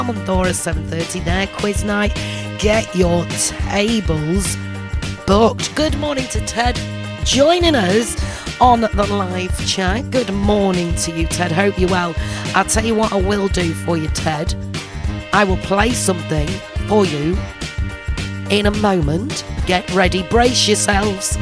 Monthora 7:30 there, quiz night. Get your tables booked. Good morning to Ted joining us on the live chat. Good morning to you, Ted. Hope you're well. I'll tell you what I will do for you, Ted. I will play something for you in a moment. Get ready, brace yourselves.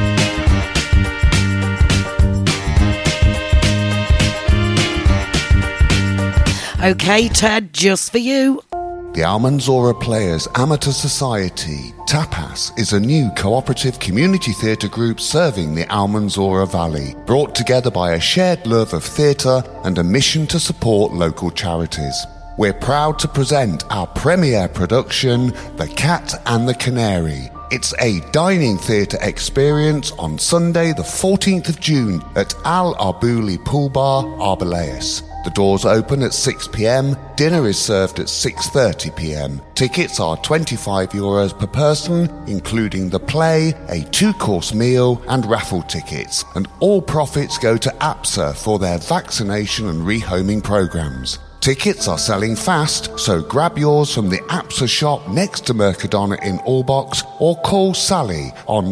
Okay, Ted, just for you. The Almanzora Players Amateur Society, TAPAS, is a new cooperative community theatre group serving the Almanzora Valley, brought together by a shared love of theatre and a mission to support local charities. We're proud to present our premiere production, The Cat and the Canary. It's a dining theatre experience on Sunday the 14th of June at Al Arbouli Pool Bar, Arbelayes. The doors open at 6 p.m, dinner is served at 6:30 p.m. Tickets are €25 per person, including the play, a 2-course meal and raffle tickets, and all profits go to APSA for their vaccination and rehoming programmes. Tickets are selling fast, so grab yours from the APSA shop next to Mercadona in Allbox or call Sally on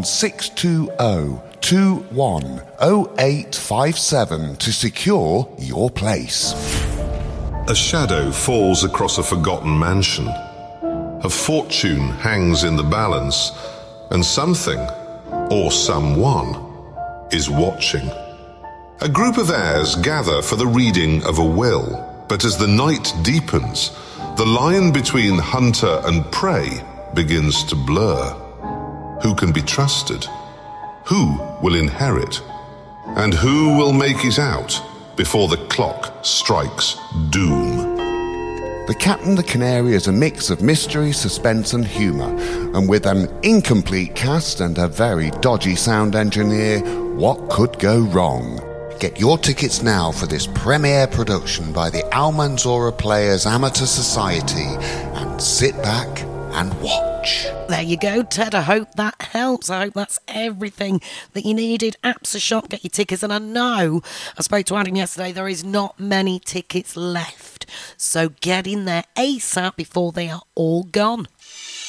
620-210857 to secure your place. A shadow falls across a forgotten mansion. A fortune hangs in the balance, and something, or someone, is watching. A group of heirs gather for the reading of a will. But as the night deepens, the line between hunter and prey begins to blur. Who can be trusted? Who will inherit? And who will make it out before the clock strikes doom? The Cat and the Canary is a mix of mystery, suspense and humour, and with an incomplete cast and a very dodgy sound engineer, what could go wrong? Get your tickets now for this premiere production by the Almanzora Players Amateur Society and sit back and watch. There you go, Ted. I hope that helps. I hope that's everything that you needed. APSA shop, get your tickets. And I know, I spoke to Adam yesterday, there is not many tickets left. So get in there ASAP before they are all gone.